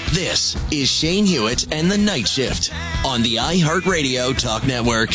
This is Shane Hewitt and the Night Shift on the iHeartRadio Talk Network.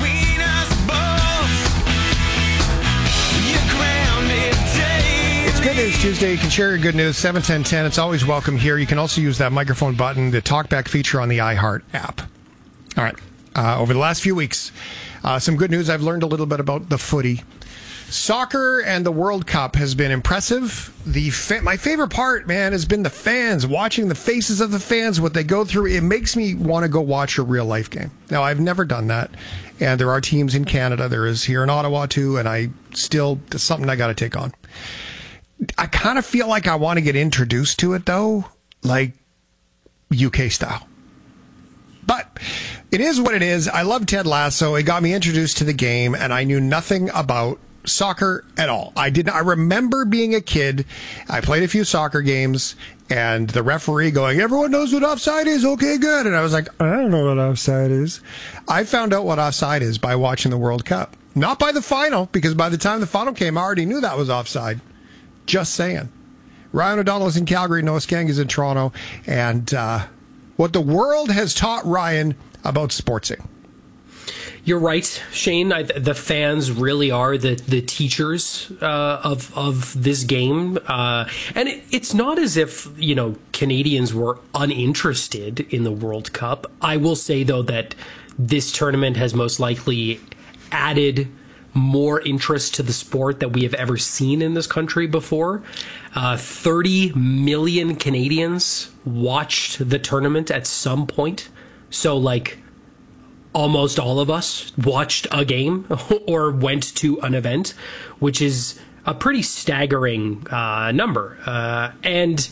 It's Good News Tuesday. You can share your good news, 71010. It's always welcome here. You can also use that microphone button, the talkback feature on the iHeart app. All right. Over the last few weeks, some good news. I've learned a little bit about the footy. Soccer and the World Cup has been impressive. My favorite part, man, has been the fans, watching the faces of the fans, what they go through. It makes me want to go watch a real life game. Now, I've never done that. And there are teams in Canada. There is here in Ottawa, too. And it's something I got to take on. I kind of feel like I want to get introduced to it, though, like UK style. But it is what it is. I love Ted Lasso. It got me introduced to the game, and I knew nothing about soccer at all. I remember being a kid. I played a few soccer games, and the referee going, "Everyone knows what offside is? Okay, good." And I was like, I don't know what offside is. I found out what offside is by watching the World Cup. Not by the final, because by the time the final came, I already knew that was offside. Just saying. Ryan O'Donnell is in Calgary. Noah Skang is in Toronto. And what the world has taught Ryan about sportsing. You're right, Shane. The fans really are the teachers of this game, and it's not as if Canadians were uninterested in the World Cup. I will say though that this tournament has most likely added more interest to the sport that we have ever seen in this country before. 30 million Canadians watched the tournament at some point, so almost all of us watched a game or went to an event, which is a pretty staggering number. It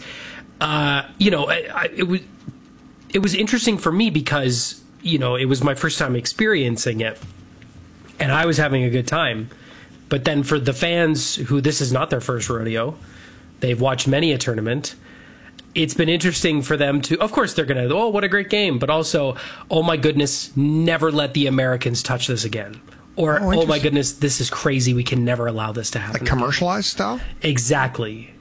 was interesting for me because, it was my first time experiencing it and I was having a good time. But then for the fans who this is not their first rodeo, they've watched many a tournament. It's been interesting for them to, of course, they're going to, what a great game. But also, oh my goodness, never let the Americans touch this again. Or, oh my goodness, this is crazy. We can never allow this to happen. Like commercialized style? Exactly.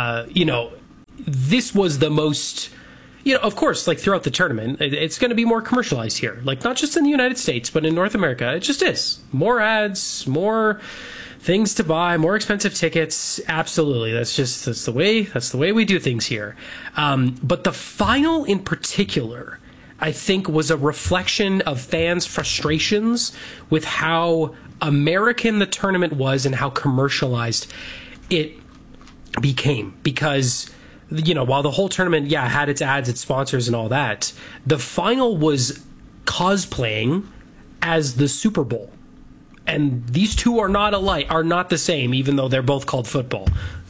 This was the most, of course, throughout the tournament, it's going to be more commercialized here. Not just in the United States, but in North America. It just is. More ads, more things to buy, more expensive tickets. Absolutely. That's the way we do things here. But the final in particular, I think, was a reflection of fans' frustrations with how American the tournament was and how commercialized it became. Because, while the whole tournament, had its ads, its sponsors and all that, the final was cosplaying as the Super Bowl. And these two are not the same, even though they're both called football.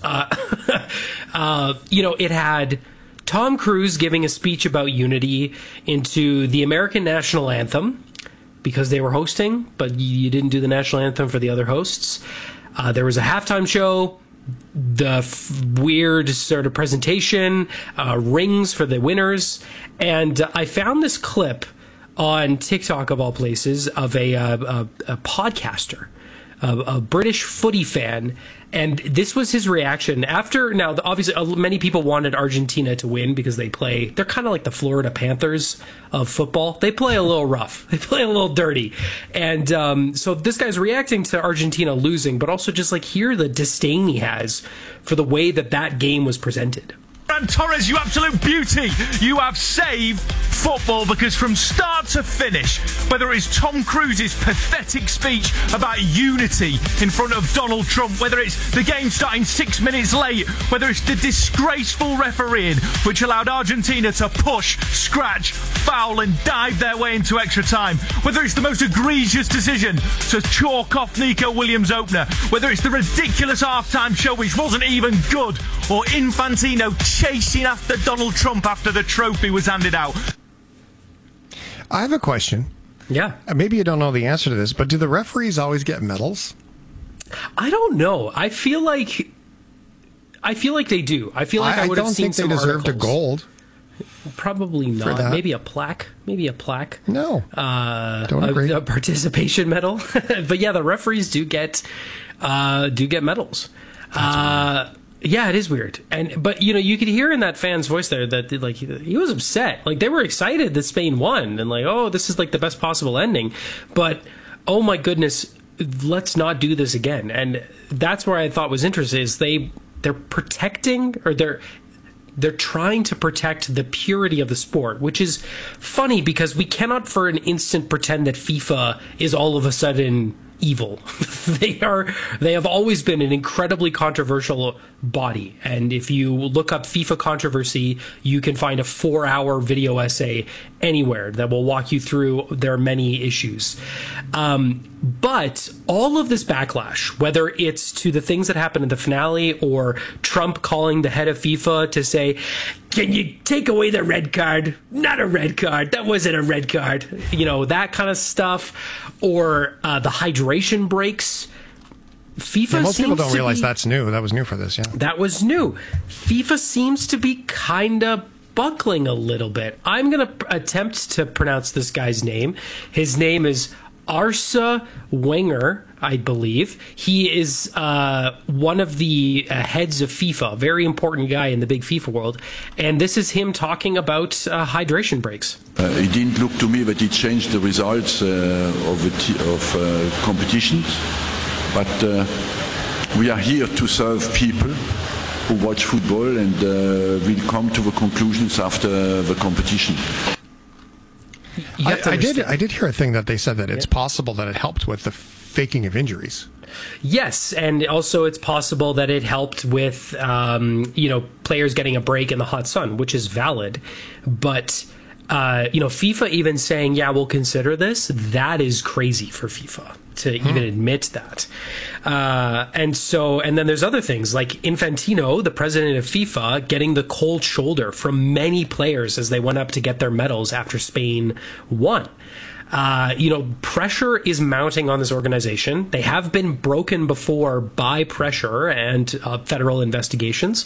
It had Tom Cruise giving a speech about unity into the American national anthem because they were hosting, but you didn't do the national anthem for the other hosts. There was a halftime show, the weird sort of presentation, rings for the winners. And I found this clip on TikTok, of all places, of a podcaster, a British footy fan, and this was his reaction after. Now, obviously, many people wanted Argentina to win because they're kind of like the Florida Panthers of football. They play a little rough, they play a little dirty, and so this guy's reacting to Argentina losing, but also just hear the disdain he has for the way that game was presented. Ferran Torres, you absolute beauty. You have saved football because from start to finish, whether it's Tom Cruise's pathetic speech about unity in front of Donald Trump, whether it's the game starting 6 minutes late, whether it's the disgraceful refereeing which allowed Argentina to push, scratch, foul and dive their way into extra time, whether it's the most egregious decision to chalk off Nico Williams' opener, whether it's the ridiculous halftime show which wasn't even good, or Infantino chasing after Donald Trump after the trophy was handed out. I have a question. Yeah. Maybe you don't know the answer to this, but do the referees always get medals? I don't know. I feel like they do. I feel like I would have seen some articles. I don't think they deserved a gold. Probably not. Maybe a plaque. No. Don't agree. A participation medal. But yeah, the referees do get medals. Yeah, it is weird. But you could hear in that fan's voice there that like he was upset. Like they were excited that Spain won and like, oh, this is like the best possible ending. But oh my goodness, let's not do this again. And that's where I thought was interesting is they're protecting, or they're trying to protect the purity of the sport, which is funny because we cannot for an instant pretend that FIFA is all of a sudden evil. They have always been an incredibly controversial body, and if you look up FIFA controversy, you can find a 4-hour video essay anywhere that will walk you through their many issues. But all of this backlash, whether it's to the things that happened in the finale or Trump calling the head of FIFA to say, can you take away the red card? Not a red card. That wasn't a red card. That kind of stuff. Or the hydration breaks. FIFA most people don't realize be, that's new. That was new for this, yeah. That was new. FIFA seems to be kind of buckling a little bit. I'm going to attempt to pronounce this guy's name. His name is Arsene Wenger, I believe. He is one of the heads of FIFA, a very important guy in the big FIFA world. And this is him talking about hydration breaks. It didn't look to me that it changed the results of competitions. But we are here to serve people who watch football and will come to the conclusions after the competition. I did hear a thing that they said that it's possible that it helped with the faking of injuries. Yes, and also it's possible that it helped with players getting a break in the hot sun, which is valid. But FIFA even saying, yeah, we'll consider this, that is crazy for FIFA to even admit that. And then there's other things like Infantino, the president of FIFA, getting the cold shoulder from many players as they went up to get their medals after Spain won. Pressure is mounting on this organization. They have been broken before by pressure and federal investigations.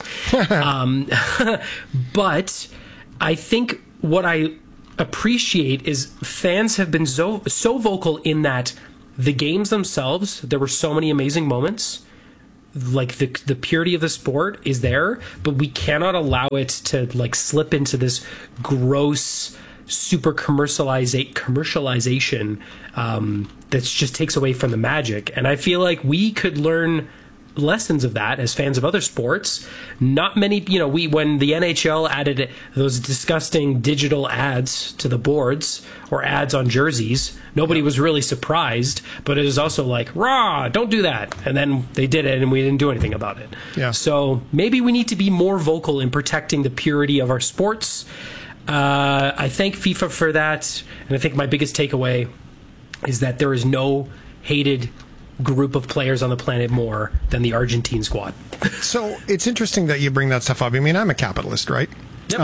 But I think what I appreciate is fans have been so vocal in that the games themselves, there were so many amazing moments. Like the purity of the sport is there, but we cannot allow it to like slip into this gross super commercialization that just takes away from the magic. And I feel like we could learn lessons of that as fans of other sports. Not many, when the NHL added those disgusting digital ads to the boards or ads on jerseys, nobody was really surprised, but it was also like, rah, don't do that. And then they did it and we didn't do anything about it. Yeah. So maybe we need to be more vocal in protecting the purity of our sports. I thank FIFA for that. And I think my biggest takeaway is that there is no hated group of players on the planet more than the Argentine squad. So it's interesting that you bring that stuff up. I mean, I'm a capitalist, right? Yep.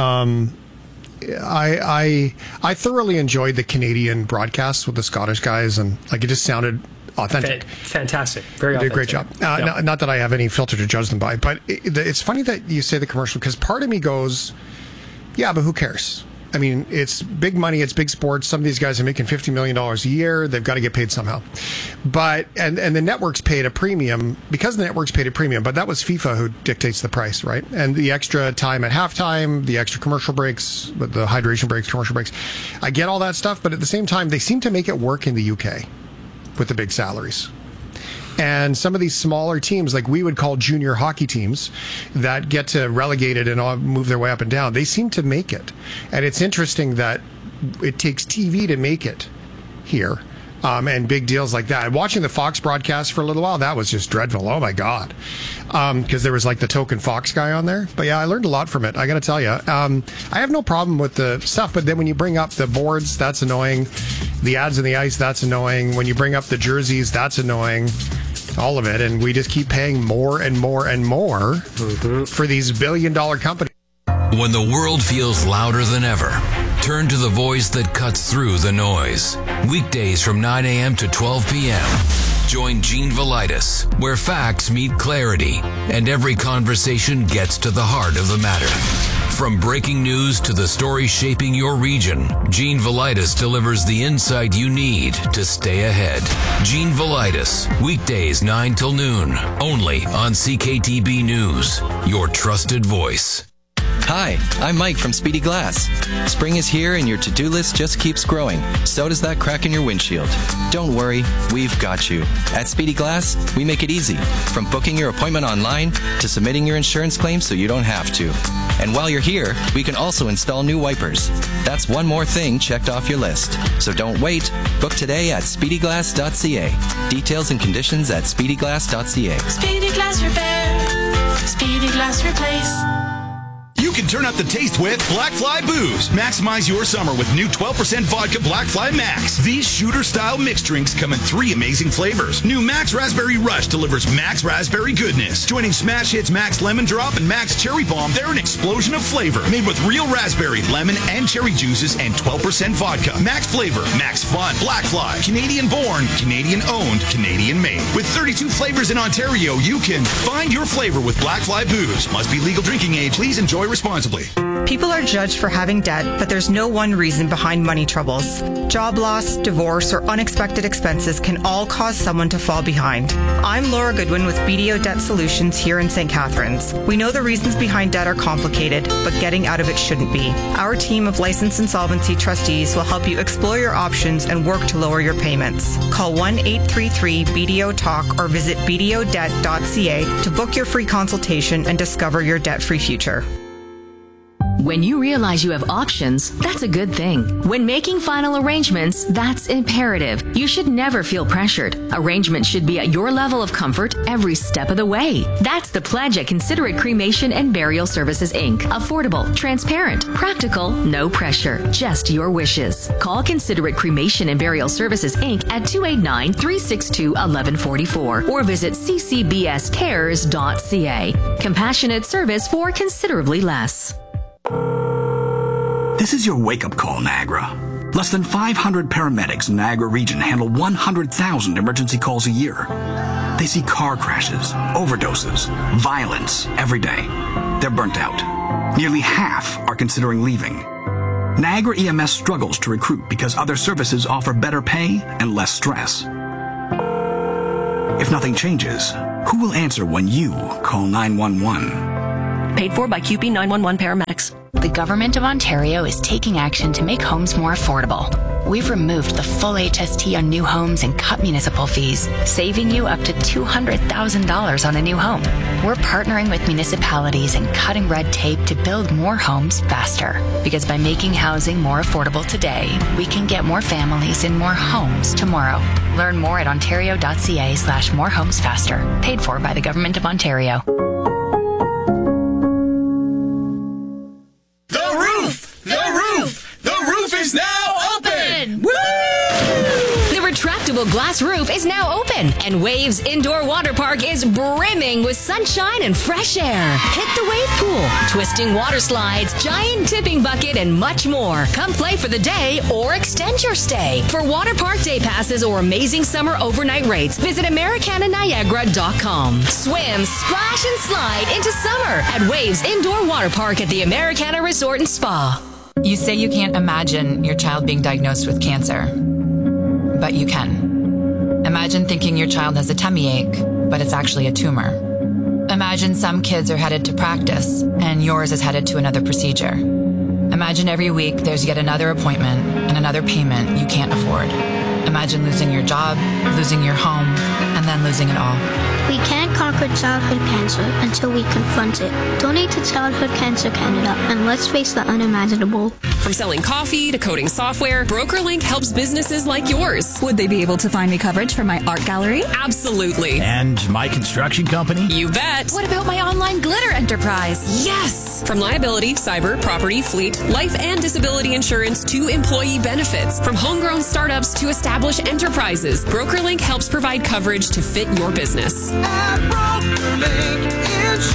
I thoroughly enjoyed the Canadian broadcasts with the Scottish guys, and like it just sounded authentic. Fantastic. Very authentic. They did a great job. Not that I have any filter to judge them by, but it's funny that you say the commercial, because part of me goes, yeah, but who cares? I mean, it's big money, it's big sports. Some of these guys are making $50 million a year. They've got to get paid somehow. But, and the networks paid a premium, because the networks paid a premium, but that was FIFA who dictates the price, right? And the extra time at halftime, the extra commercial breaks, the hydration breaks, commercial breaks. I get all that stuff, but at the same time, they seem to make it work in the UK with the big salaries. And some of these smaller teams, like we would call junior hockey teams, that get to relegated and all move their way up and down, they seem to make it. And it's interesting that it takes TV to make it here, and big deals like that. Watching the Fox broadcast for a little while, that was just dreadful. Oh, my God. Because there was like the token Fox guy on there. But yeah, I learned a lot from it, I got to tell you. I have no problem with the stuff, but then when you bring up the boards, that's annoying. The ads on the ice, that's annoying. When you bring up the jerseys, that's annoying. All of it, and we just keep paying more and more and more for these billion-dollar companies. When the world feels louder than ever, turn to the voice that cuts through the noise. Weekdays from 9 a.m. to 12 p.m. Join Gene Velitis, where facts meet clarity, and every conversation gets to the heart of the matter. From breaking news to the story shaping your region, Gene Velitis delivers the insight you need to stay ahead. Gene Velitis, weekdays 9 till noon, only on CKTB News, your trusted voice. Hi, I'm Mike from Speedy Glass. Spring is here and your to-do list just keeps growing. So does that crack in your windshield. Don't worry, we've got you. At Speedy Glass, we make it easy. From booking your appointment online to submitting your insurance claim so you don't have to. And while you're here, we can also install new wipers. That's one more thing checked off your list. So don't wait. Book today at speedyglass.ca. Details and conditions at speedyglass.ca. Speedy Glass Repair. Speedy Glass Replace. You can turn up the taste with Black Fly Booze. Maximize your summer with new 12% vodka Black Fly Max. These shooter-style mixed drinks come in 3 amazing flavors. New Max Raspberry Rush delivers Max Raspberry goodness. Joining Smash Hits Max Lemon Drop and Max Cherry Bomb, they're an explosion of flavor. Made with real raspberry, lemon, and cherry juices and 12% vodka. Max flavor, Max fun. Black Fly. Canadian-born, Canadian-owned, Canadian-made. With 32 flavors in Ontario, you can find your flavor with Black Fly Booze. Must be legal drinking age. Please enjoy responsibly. People are judged for having debt, but there's no one reason behind money troubles. Job loss, divorce, or unexpected expenses can all cause someone to fall behind. I'm Laura Goodwin with BDO Debt Solutions here in St. Catharines. We know the reasons behind debt are complicated, but getting out of it shouldn't be. Our team of licensed insolvency trustees will help you explore your options and work to lower your payments. Call 1-833-BDO-TALK or visit bdodebt.ca to book your free consultation and discover your debt-free future. When you realize you have options, that's a good thing. When making final arrangements, that's imperative. You should never feel pressured. Arrangements should be at your level of comfort every step of the way. That's the pledge at Considerate Cremation and Burial Services, Inc. Affordable, transparent, practical, no pressure, just your wishes. Call Considerate Cremation and Burial Services, Inc. at 289-362-1144 or visit ccbscares.ca. Compassionate service for considerably less. This is your wake-up call, Niagara. Less than 500 paramedics in the Niagara region handle 100,000 emergency calls a year. They see car crashes, overdoses, violence every day. They're burnt out. Nearly half are considering leaving. Niagara EMS struggles to recruit because other services offer better pay and less stress. If nothing changes, who will answer when you call 911? Paid for by QP 911 paramedics. The Government of Ontario is taking action to make homes more affordable. We've removed the full HST on new homes and cut municipal fees, saving you up to $200,000 on a new home. We're partnering with municipalities and cutting red tape to build more homes faster. Because by making housing more affordable today, we can get more families in more homes tomorrow. Learn more at ontario.ca/morehomesfaster. Paid for by the Government of Ontario. Glass roof is now open, and Waves Indoor Water Park is brimming with sunshine and fresh air. Hit the wave pool, twisting water slides, giant tipping bucket, and much more. Come play for the day or extend your stay. For water park day passes or amazing summer overnight rates, visit AmericanaNiagara.com. Swim, splash, and slide into summer at Waves Indoor Water Park at the Americana Resort and Spa. You say you can't imagine your child being diagnosed with cancer, but you can. Imagine thinking your child has a tummy ache, but it's actually a tumor. Imagine some kids are headed to practice, and yours is headed to another procedure. Imagine every week there's yet another appointment and another payment you can't afford. Imagine losing your job, losing your home, and then losing it all. We can't conquer childhood cancer until we confront it. Donate to Childhood Cancer Canada, and let's face the unimaginable. From selling coffee to coding software, BrokerLink helps businesses like yours. Would they be able to find me coverage for my art gallery? Absolutely. And my construction company? You bet. What about my online glitter enterprise? Yes! From liability, cyber, property, fleet, life and disability insurance to employee benefits. From homegrown startups to established enterprises, BrokerLink helps provide coverage to fit your business.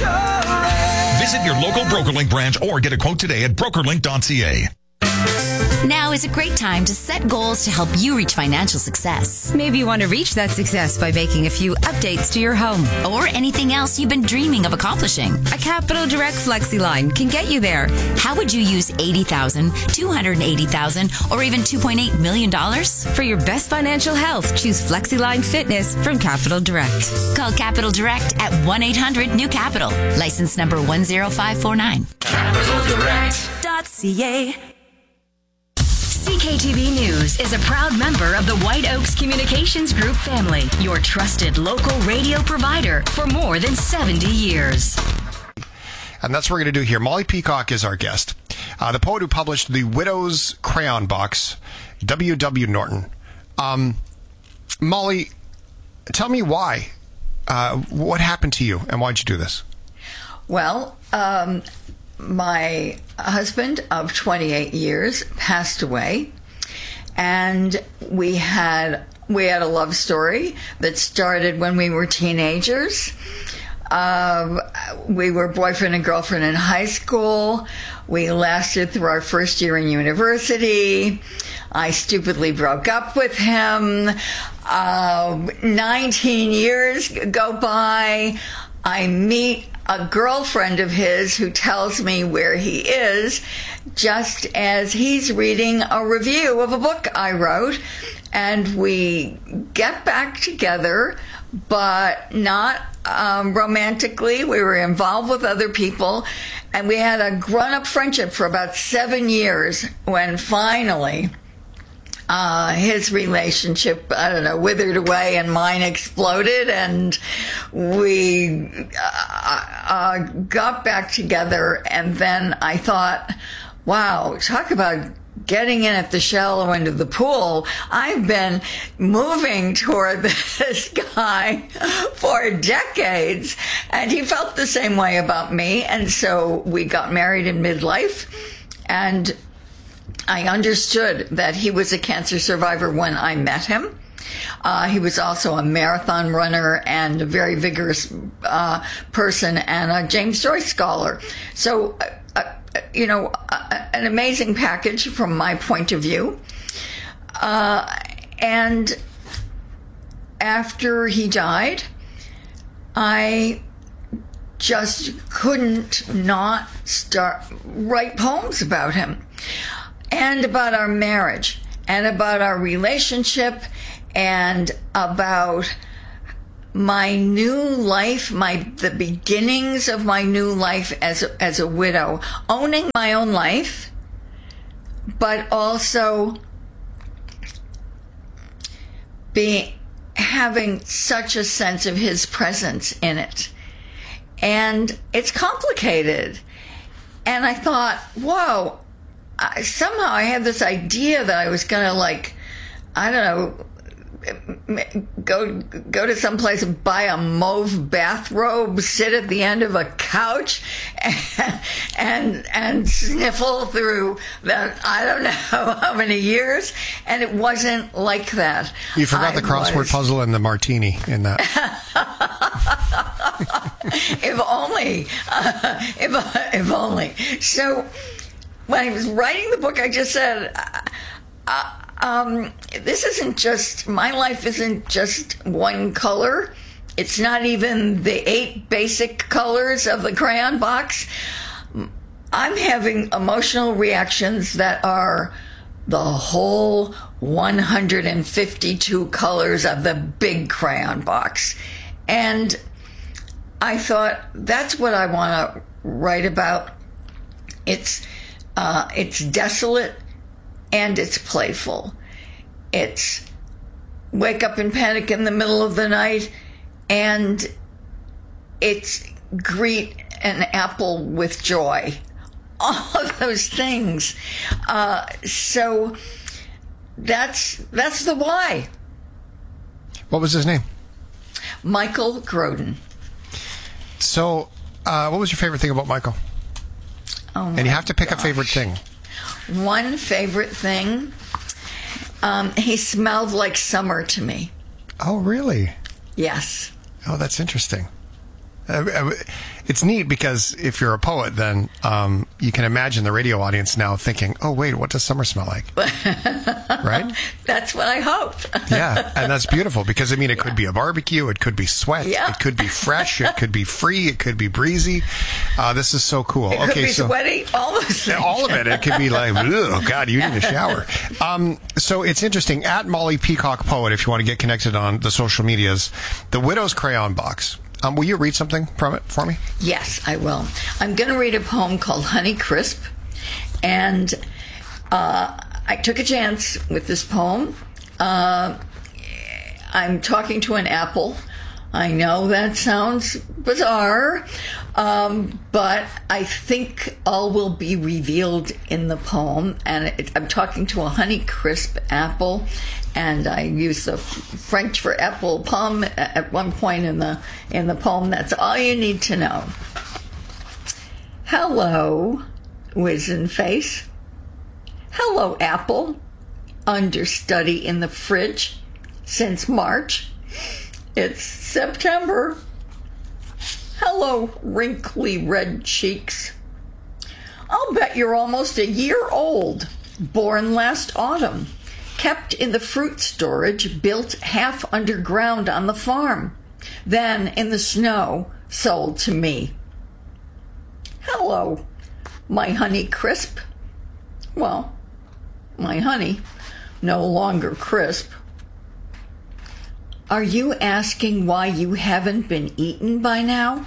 Visit your local BrokerLink branch or get a quote today at brokerlink.ca. Now is a great time to set goals to help you reach financial success. Maybe you want to reach that success by making a few updates to your home. Or anything else you've been dreaming of accomplishing. A Capital Direct FlexiLine can get you there. How would you use $80,000, $280,000, or even $2.8 million? For your best financial health, choose FlexiLine Fitness from Capital Direct. Call Capital Direct at 1-800-NEW-CAPITAL. License number 10549. CapitalDirect.ca. CKTV News is a proud member of the White Oaks Communications Group family, your trusted local radio provider for more than 70 years. And that's what we're going to do here. Molly Peacock is our guest. The poet who published The Widow's Crayon Box, W.W. Norton. Molly, tell me why. What happened to you and why'd you do this? Well, my husband of 28 years passed away, and we had a love story that started when we were teenagers. We were boyfriend and girlfriend in high school. We lasted through our first year in university. I stupidly broke up with him. 19 years go by. I meet a girlfriend of his who tells me where he is just as he's reading a review of a book I wrote. And we get back together, but not romantically. We were involved with other people, and we had a grown-up friendship for about 7 years when finally his relationship, withered away and mine exploded, and we got back together. And then I thought, wow, talk about getting in at the shallow end of the pool. I've been moving toward this guy for decades, and he felt the same way about me. And so we got married in midlife, and I understood that he was a cancer survivor when I met him. He was also a marathon runner and a very vigorous person, and a James Joyce scholar. So, an amazing package from my point of view. And after he died, I just couldn't not write poems about him and about our marriage and about our relationship and about my new life, the beginnings of my new life as a widow, owning my own life, but also having such a sense of his presence in it. And it's complicated. And I thought, whoa, somehow I had this idea that I was going to go to some place and buy a mauve bathrobe, sit at the end of a couch, and sniffle through that. I don't know how many years, and it wasn't like that. You forgot the crossword puzzle and the martini in that. If only. If only. So when I was writing the book, I just said, this isn't just, my life isn't just one color. It's not even the 8 basic colors of the crayon box. I'm having emotional reactions that are the whole 152 colors of the big crayon box. And I thought, that's what I want to write about. It's desolate, and it's playful. It's wake up in panic in the middle of the night, and it's greet an apple with joy. All of those things. So that's the why. What was his name? Michael Grodin. So, what was your favorite thing about Michael? Oh, and you have to pick a favorite thing. One favorite thing, he smelled like summer to me. Oh, really? Yes. Oh, that's interesting. It's neat because if you're a poet, then you can imagine the radio audience now thinking, oh, wait, what does summer smell like? Right? That's what I hope. Yeah, and that's beautiful because, I mean, it could be a barbecue, it could be sweat, it could be fresh, it could be free, it could be breezy. This is so cool. It could be sweaty, all those things. All of it. It could be like, oh, God, you need a shower. So it's interesting. At Molly Peacock Poet, if you want to get connected on the social medias, the Widow's Crayon Box. Will you read something from it for me? Yes, I will. I'm going to read a poem called Honey Crisp. And I took a chance with this poem. I'm talking to an apple. I know that sounds bizarre, but I think all will be revealed in the poem. And I'm talking to a Honey Crisp apple, and I use the French for apple pomme at one point in the poem. That's all you need to know. Hello, wizen face. Hello, apple. Understudy in the fridge since March. It's September. Hello, wrinkly red cheeks. I'll bet you're almost a year old. Born last autumn. Kept in the fruit storage, built half underground on the farm. Then, in the snow, sold to me. Hello, my Honey Crisp. Well, my honey, no longer crisp. Are you asking why you haven't been eaten by now?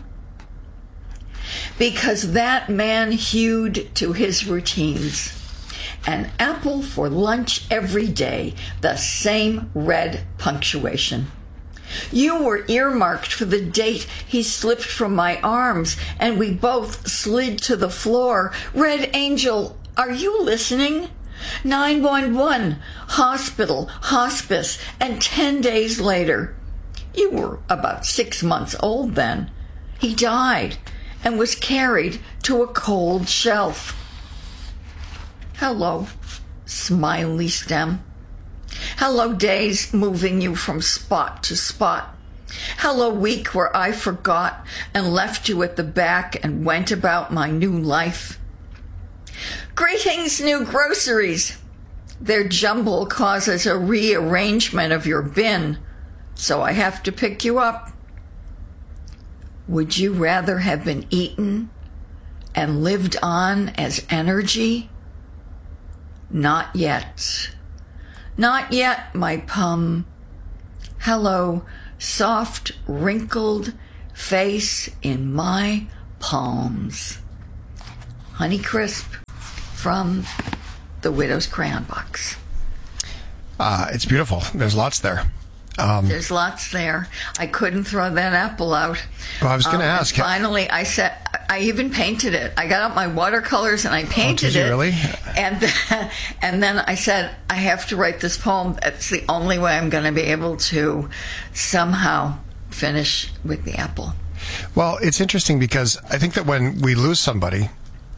Because that man hewed to his routines. An apple for lunch every day, the same red punctuation. You were earmarked for the date he slipped from my arms, and we both slid to the floor. Red Angel, are you listening? 911, hospital, hospice, and 10 days later, you were about 6 months old then, he died and was carried to a cold shelf. Hello, smiley stem. Hello, days moving you from spot to spot. Hello, week where I forgot and left you at the back and went about my new life. Greetings, new groceries. Their jumble causes a rearrangement of your bin, so I have to pick you up. Would you rather have been eaten and lived on as energy? Not yet. Not yet, my pum. Hello, soft, wrinkled face in my palms. Honey Crisp from the Widow's Crayon Box. It's beautiful. There's lots there. There's lots there. I couldn't throw that apple out. Well, I was going to ask. Finally, I said, I even painted it. I got out my watercolors and I painted it. Really? And then I said, I have to write this poem. It's the only way I'm going to be able to somehow finish with the apple. Well, it's interesting because I think that when we lose somebody,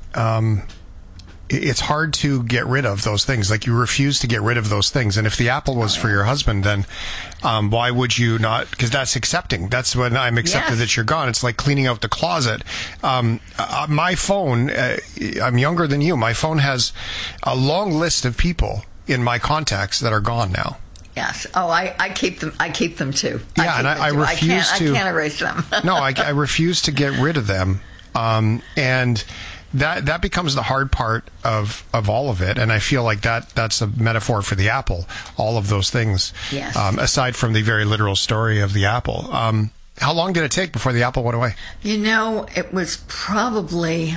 it's hard to get rid of those things. Like, you refuse to get rid of those things. And if the apple was for your husband, then why would you not? Because that's accepting. That's when I'm accepted that you're gone. It's like cleaning out the closet. My phone, I'm younger than you. My phone has a long list of people in my contacts that are gone now. Yes. Oh, I keep them. I keep them too. Yeah, and I refuse to. I can't erase them. No, I refuse to get rid of them. And that becomes the hard part of all of it, and I feel like that's a metaphor for the apple. All of those things, yes. Aside from the very literal story of the apple. How long did it take before the apple went away? You know, it was probably,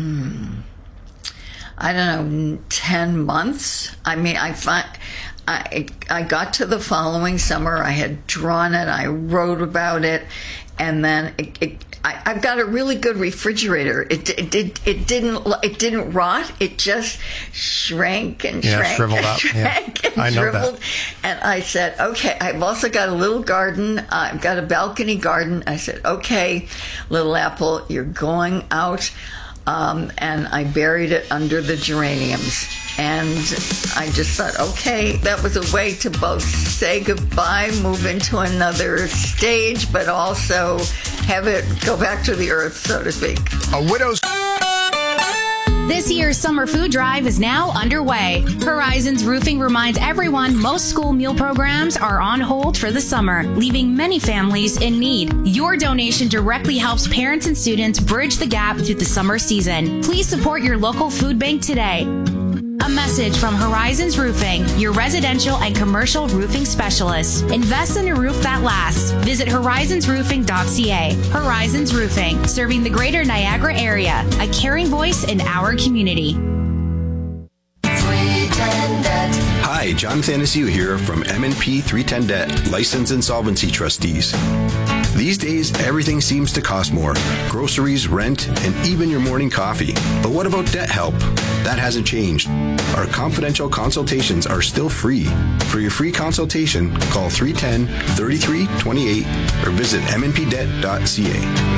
I don't know, 10 months. I mean, I got to the following summer. I had drawn it. I wrote about it, and then I've got a really good refrigerator. It didn't rot. It just shrank and shrank shriveled and up. shrank and I know shriveled. That. And I said, okay. I've also got a little garden. I've got a balcony garden. I said, okay, little apple, you're going out and I buried it under the geraniums. And I just thought, okay, that was a way to both say goodbye, move into another stage, but also have it go back to the earth, so to speak. A widow's... This year's summer food drive is now underway. Horizons Roofing reminds everyone most school meal programs are on hold for the summer, leaving many families in need. Your donation directly helps parents and students bridge the gap through the summer season. Please support your local food bank today. A message from Horizons Roofing, your residential and commercial roofing specialist. Invest in a roof that lasts. Visit horizonsroofing.ca. Horizons Roofing, serving the greater Niagara area, a caring voice in our community. Hi, John Thanasiu here from M&P 310 Debt, Licensed Insolvency Trustees. These days, everything seems to cost more. Groceries, rent, and even your morning coffee. But what about debt help? That hasn't changed. Our confidential consultations are still free. For your free consultation, call 310-3328 or visit mnpdebt.ca.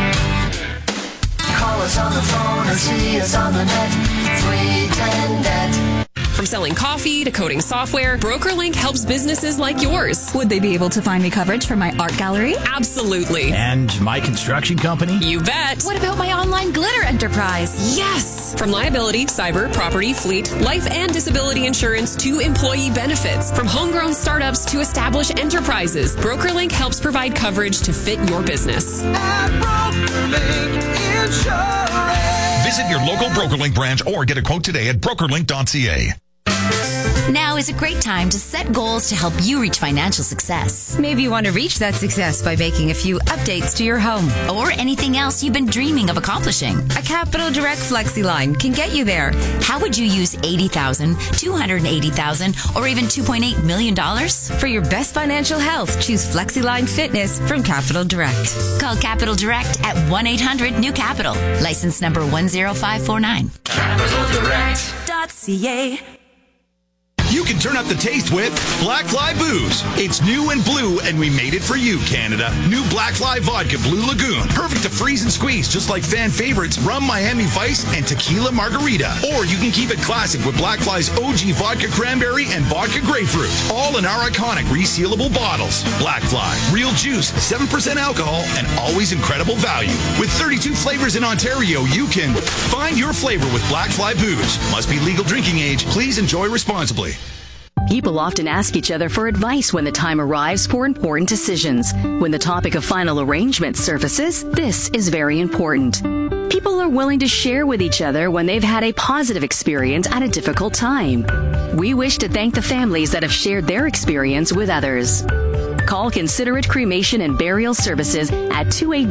Call us on the phone or see us on the net. 310 Debt. From selling coffee to coding software, BrokerLink helps businesses like yours. Would they be able to find me coverage for my art gallery? Absolutely. And my construction company? You bet. What about my online glitter enterprise? Yes! From liability, cyber, property, fleet, life and disability insurance to employee benefits. From homegrown startups to established enterprises, BrokerLink helps provide coverage to fit your business. At BrokerLink Insurance. Visit your local BrokerLink branch or get a quote today at brokerlink.ca. Now is a great time to set goals to help you reach financial success. Maybe you want to reach that success by making a few updates to your home. Or anything else you've been dreaming of accomplishing. A Capital Direct FlexiLine can get you there. How would you use $80,000, $280,000, or even $2.8 million? For your best financial health, choose FlexiLine Fitness from Capital Direct. Call Capital Direct at 1-800-NEW-CAPITAL. License number 10549. CapitalDirect.ca. You can turn up the taste with Black Fly Booze. It's new and blue, and we made it for you, Canada. New Black Fly Vodka Blue Lagoon. Perfect to freeze and squeeze, just like fan favorites Rum Miami Vice and Tequila Margarita. Or you can keep it classic with Black Fly's OG Vodka Cranberry and Vodka Grapefruit. All in our iconic resealable bottles. Black Fly. Real juice, 7% alcohol, and always incredible value. With 32 flavors in Ontario, you can find your flavor with Black Fly Booze. Must be legal drinking age. Please enjoy responsibly. People often ask each other for advice when the time arrives for important decisions. When the topic of final arrangement surfaces, this is very important. People are willing to share with each other when they've had a positive experience at a difficult time. We wish to thank the families that have shared their experience with others. Call Considerate Cremation and Burial Services at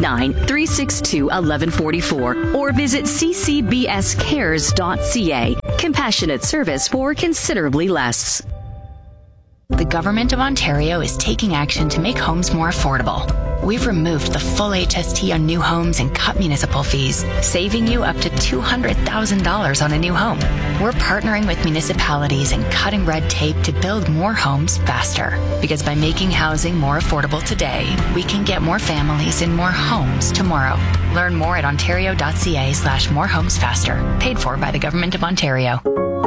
289-362-1144 or visit ccbscares.ca. Compassionate service for considerably less. The Government of Ontario is taking action to make homes more affordable. We've removed the full HST on new homes and cut municipal fees, saving you up to $200,000 on a new home. We're partnering with municipalities and cutting red tape to build more homes faster. Because by making housing more affordable today, we can get more families in more homes tomorrow. Learn more at ontario.ca/morehomesfaster. Paid for by the Government of Ontario.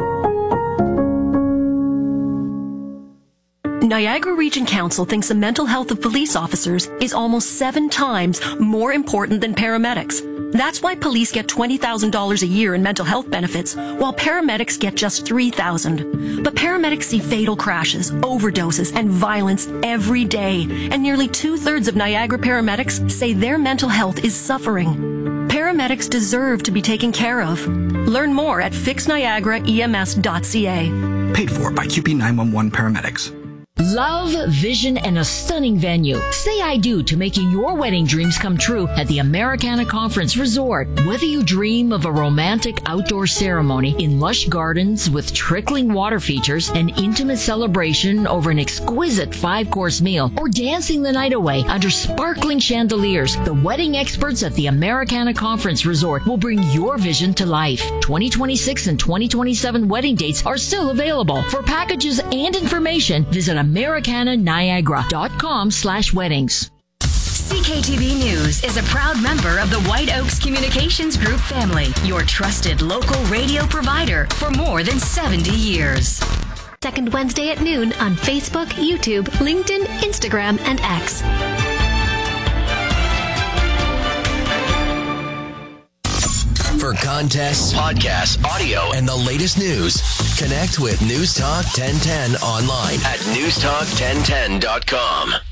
Niagara Region Council thinks the mental health of police officers is almost 7 times more important than paramedics. That's why police get $20,000 a year in mental health benefits, while paramedics get just $3,000. But paramedics see fatal crashes, overdoses, and violence every day, and nearly 2/3 of Niagara paramedics say their mental health is suffering. Paramedics deserve to be taken care of. Learn more at fixniagaraems.ca. Paid for by QP 911 paramedics. Love, vision, and a stunning venue. Say I do to making your wedding dreams come true at the Americana Conference Resort. Whether you dream of a romantic outdoor ceremony in lush gardens with trickling water features, an intimate celebration over an exquisite 5-course meal, or dancing the night away under sparkling chandeliers, the wedding experts at the Americana Conference Resort will bring your vision to life. 2026 and 2027 wedding dates are still available. For packages and information, visit AmericanaNiagara.com/weddings. CKTB News is a proud member of the White Oaks Communications Group family, your trusted local radio provider for more than 70 years. Second Wednesday at noon on Facebook, YouTube, LinkedIn, Instagram, and X. For contests, podcasts, audio, and the latest news, connect with News Talk 1010 online at newstalk1010.com.